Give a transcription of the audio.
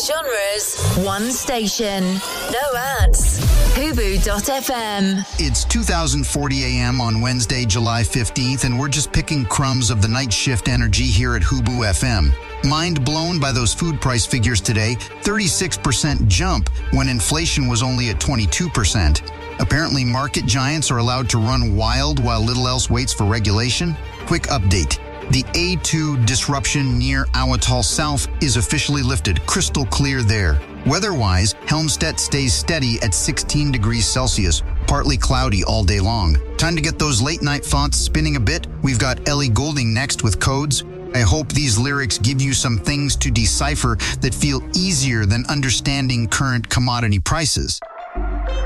genres, one station. No ads. Hubu.fm. It's 2040 a.m. on Wednesday, July 15th, and we're just picking crumbs of the night shift energy here at Hubu FM. Mind blown by those food price figures today. 36% jump when inflation was only at 22%. Apparently, market giants are allowed to run wild while little else waits for regulation. Quick update. The A2 disruption near Awatol South is officially lifted. Crystal clear there. Weather-wise, Helmstedt stays steady at 16 degrees Celsius, partly cloudy all day long. Time to get those late-night thoughts spinning a bit. We've got Ellie Goulding next with Codes. I hope these lyrics give you some things to decipher that feel easier than understanding current commodity prices.